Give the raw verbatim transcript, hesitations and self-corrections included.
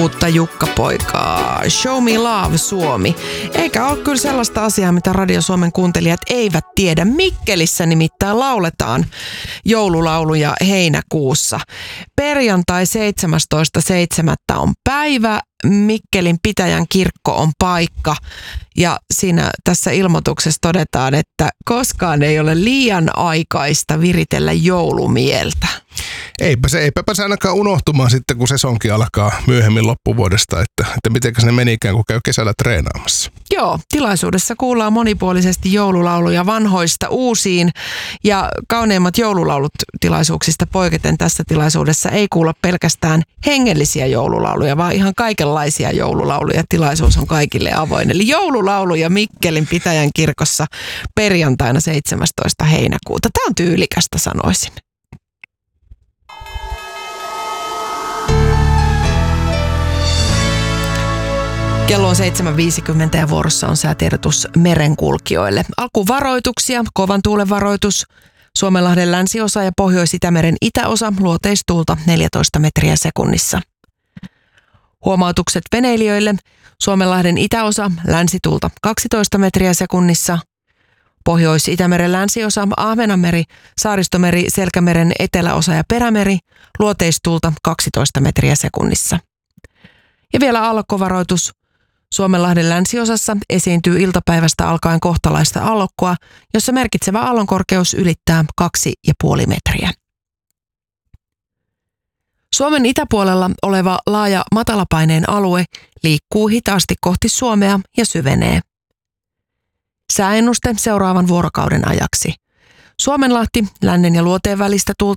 uutta Jukka-poikaa. Show Me Love Suomi. Eikä ole kyllä sellaista asiaa, mitä Radio Suomen kuuntelijat eivät tiedä. Mikkelissä nimittäin lauletaan joululauluja heinäkuussa. Perjantai seitsemästoista seitsemättä on päivä. Mikkelin pitäjän kirkko on paikka. Ja siinä tässä ilmoituksessa todetaan, että koskaan ei ole liian aikaista viritellä joulumieltä. Eipä se, eipä se ainakaan unohtumaan sitten, kun sesonki alkaa myöhemmin loppuvuodesta, että, että mitenkäs ne menikään, kun käy kesällä treenaamassa. Joo, tilaisuudessa kuullaan monipuolisesti joululauluja vanhoista uusiin ja kauneimmat joululaulut tilaisuuksista poiketen tässä tilaisuudessa ei kuulla pelkästään hengellisiä joululauluja, vaan ihan kaikenlaisia joululauluja. Tilaisuus on kaikille avoin. Eli joululauluja Mikkelin pitäjän kirkossa perjantaina seitsemästoista heinäkuuta. Tämä on tyylikästä, sanoisin. Kello on seitsemän viisikymmentä ja vuorossa on säätiedotus merenkulkijoille. Alkuvaroituksia, kovan tuulen varoitus, Suomenlahden länsiosa ja Pohjois-Itämeren itäosa, luoteistuulta neljätoista metriä sekunnissa. Huomautukset veneilijöille, Suomenlahden itäosa, länsituulta kaksitoista metriä sekunnissa, Pohjois-Itämeren länsiosa, Ahvenanmeri, Saaristomeri, Selkämeren eteläosa ja Perämeri, luoteistuulta kaksitoista metriä sekunnissa. Ja vielä aallokkovaroitus. Suomenlahden länsiosassa esiintyy iltapäivästä alkaen kohtalaista aallokkoa, jossa merkitsevä aallonkorkeus ylittää kaksi pilkku viisi metriä. Suomen itäpuolella oleva laaja matalapaineen alue liikkuu hitaasti kohti Suomea ja syvenee. Sääennuste seuraavan vuorokauden ajaksi. Suomenlahti, lännen ja luoteen välistä tuulta